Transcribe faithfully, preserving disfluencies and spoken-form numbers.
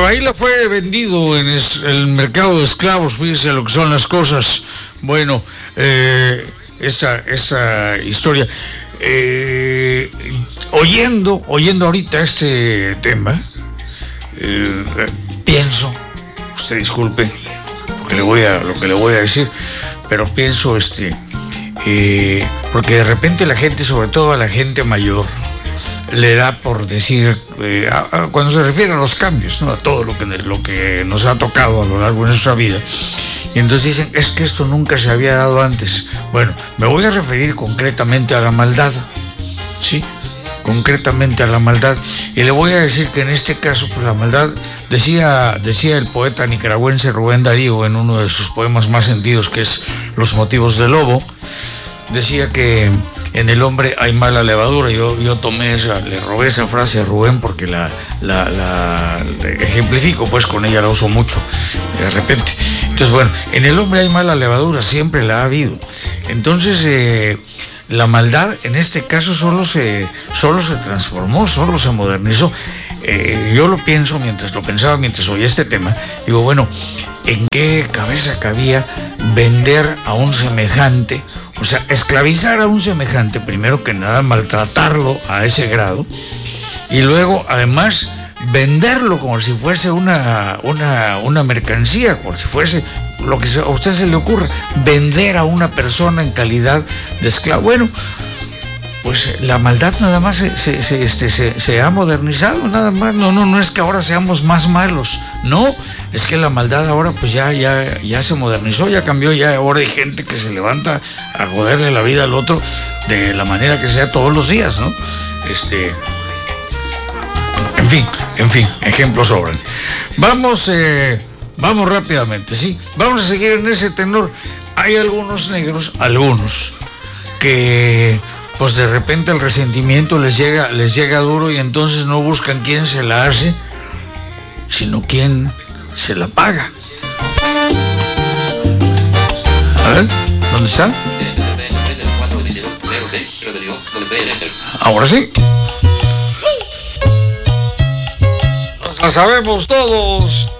Baila fue vendido en es, el mercado de esclavos, fíjese lo que son las cosas. Bueno, eh, esta, esta historia, eh, oyendo, oyendo ahorita este tema, eh, pienso, usted disculpe lo que le voy a, lo que le voy a decir, pero pienso, este, eh, porque de repente la gente, sobre todo a la gente mayor, le da por decir, eh, a, a, cuando se refiere a los cambios, ¿no? A todo lo que, lo que nos ha tocado a lo largo de nuestra vida, y entonces dicen, es que esto nunca se había dado antes. Bueno, me voy a referir concretamente a la maldad, ¿sí? Concretamente a la maldad, y le voy a decir que en este caso, pues la maldad, decía, decía el poeta nicaragüense Rubén Darío en uno de sus poemas más sentidos, que es Los motivos del lobo, decía que en el hombre hay mala levadura. Yo, yo tomé esa, le robé esa frase a Rubén porque la, la, la, la ejemplifico, pues con ella la uso mucho de repente. Entonces, bueno, en el hombre hay mala levadura, siempre la ha habido. Entonces, eh, la maldad en este caso solo se, solo se transformó, solo se modernizó. Eh, yo lo pienso, mientras lo pensaba, mientras oía este tema, digo, bueno, ¿en qué cabeza cabía vender a un semejante? O sea, esclavizar a un semejante, primero que nada, maltratarlo a ese grado, y luego, además, venderlo como si fuese una, una, una mercancía, como si fuese lo que a usted se le ocurra, vender a una persona en calidad de esclavo. Bueno, pues la maldad nada más se, se, se, este, se, se ha modernizado, nada más. No, no, no es que ahora seamos más malos, no, es que la maldad ahora pues ya, ya, ya se modernizó, ya cambió, ya ahora hay gente que se levanta a joderle la vida al otro de la manera que sea todos los días, ¿no? Este, en fin, en fin, ejemplos sobran. Vamos, eh, vamos rápidamente, ¿sí? Vamos a seguir en ese tenor. Hay algunos negros, algunos, que pues de repente el resentimiento les llega, les llega duro, y entonces no buscan quién se la hace, sino quién se la paga. A ver, ¿dónde está? Ahora sí. Nos la sabemos todos.